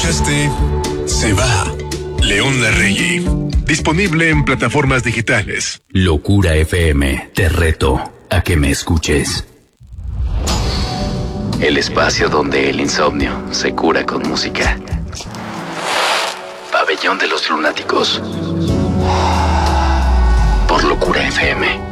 escuchaste Se Va, León Larregui. Disponible en plataformas digitales. Locura FM, te reto a que me escuches. El espacio donde el insomnio se cura con música. Pabellón de los Lunáticos. Por Locura FM.